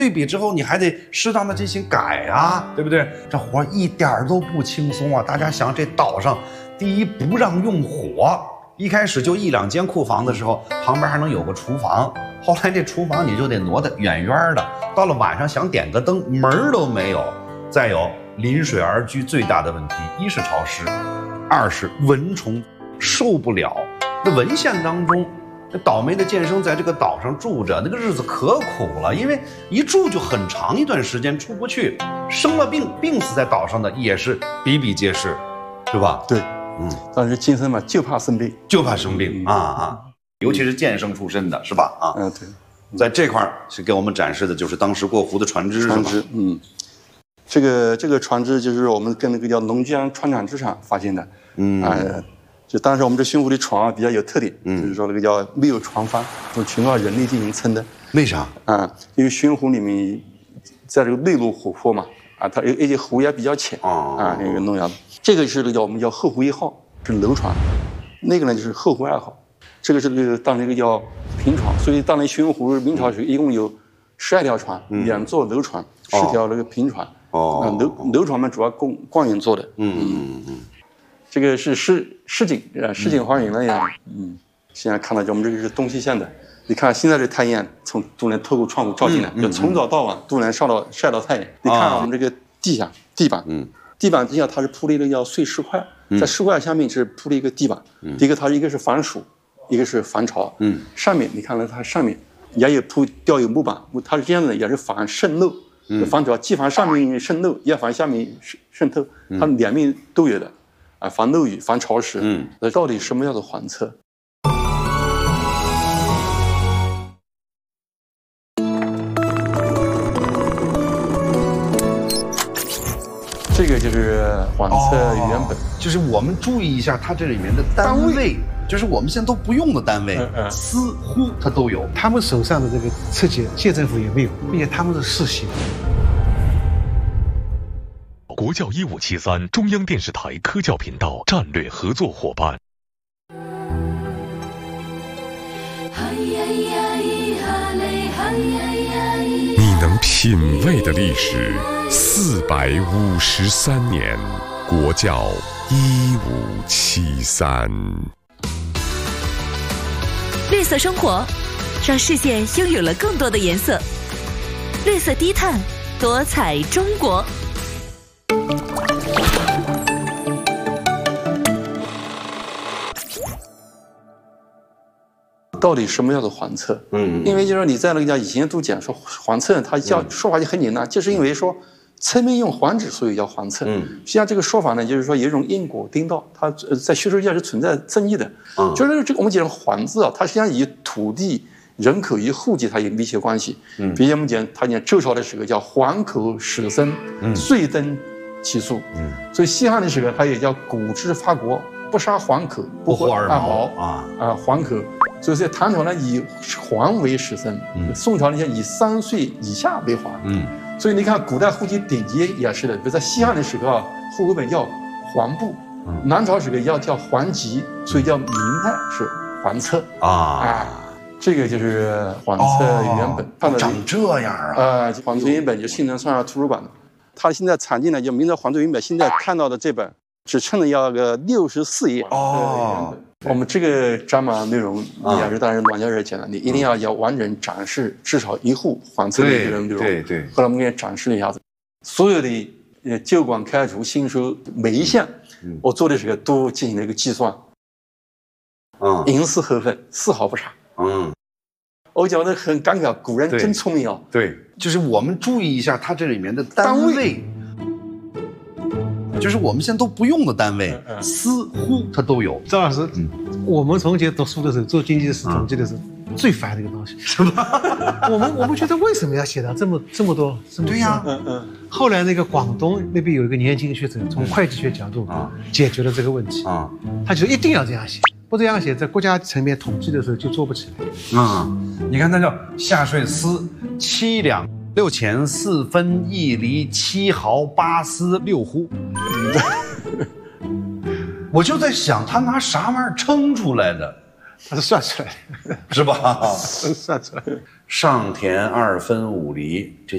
对比之后，你还得适当的进行改啊，对不对？这活一点都不轻松啊！大家想，这岛上，第一不让用火，一开始就1、2间库房的时候，旁边还能有个厨房，后来这厨房你就得挪得远远的，到了晚上想点个灯，门儿都没有。再有临水而居最大的问题，一是潮湿，2是蚊虫受不了。那文献当中，这倒霉的剑生在这个岛上住着，那个日子可苦了，因为一住就很长一段时间出不去，生了病，病死在岛上的也是比比皆是，是吧？ 对，当时剑生嘛，就怕生病， 尤其是剑生出身的，是吧？ 对， 在这块是给我们展示的就是当时过湖的船只， 这个船只就是我们跟那个叫龙江船厂制厂发现的，就当时我们这巡湖的船啊比较有特点，就是说那个叫没有船帆，都全靠人力进行撑的。 为啥？ 因为巡湖里面在这个内陆湖泊嘛，它而且湖也比较浅那个弄样子。这个是那个我们叫后湖1号，是楼船，那个呢就是后湖2号，这个是那个当那个叫平船，所以当年巡湖明朝时一共有12条船，2座楼船，10条那个平船。楼船们主要供官员做的。这个是市井花园那样。现在看到我们这个是东西向的，你看现在这太阳从都能透过窗户照进来，就从早到晚都能晒到太阳。你看我们这个地板，地板底下它是铺了一个叫碎石块，在石块下面是铺了一个地板，一个是防暑，一个是防潮。上面你看到它上面也有吊有木板，它是这样的，也是防渗漏。防潮既防上面渗漏，也防下面渗透，它两面都有的，防漏雨、防潮湿。那到底什么叫做环侧？这个就是环侧原本， 就是我们注意一下它这里面的单位，就是我们现在都不用的单位，司呼它都有。 他们手上的这个册籍，县政府也没有，并且他们是世袭。 国教1573中央电视台科教频道战略合作伙伴。 你能品味的历史453年，国教1573。 绿色生活，让世界拥有了更多的颜色。绿色低碳，多彩中国。 到底什么叫做环侧？因为就是说你在那个叫以前都讲说环侧，它叫说法就很简单，就是因为说侧面用环指，所以叫环侧。实际上这个说法呢，就是说有一种因果颠倒，它在学术界是存在争议的。就是这个我们讲环字啊，它实际上与土地、人口与户籍它有密切关系。比如我们讲，他讲周朝的时候叫环口舍僧，遂登其俗。所以西汉的时候，它也叫古之发国，不杀环口，不获二毛环口。所以在唐朝呢，以环为始僧；宋朝呢，以3岁以下为环。所以你看，古代户籍典籍也是的，比如在西汉的时候啊，户口本叫环部；南朝时候要叫环籍，所以叫明代是环侧这个就是环侧原本。 长这样啊！ 环侧原本就新城上下图书馆的，它现在产进的就明朝环侧原本，现在看到的这本只称了要个64页。我们这个展览内容也是当然老家人讲的，你一定要完整展示至少一户环侧的内容。 对。 后来我们给展示了一下子，所有的旧馆开除、新收每一项，我做的时候都进行了一个计算，严丝合缝，丝毫不差。我讲的很尴尬，古人真聪明啊。 对，就是我们注意一下它这里面的单位。就是我们现在都不用的单位，司呼它都有。 赵老师，我们从前读书的时候做经济史统计的时候，最烦这个东西， 是吧？ 我们觉得为什么要写到这么多？ 对呀， 后来那个广东那边有一个年轻学者，从会计学角度解决了这个问题他就一定要这样写，不这样写，在国家层面统计的时候就做不起来。 你看它叫夏税司7两6钱4分1厘7毫8丝6呼。我就在想，他拿啥玩意儿称出来的？ 他是算出来的， 是吧？ 算出来的。 上田2分5厘，这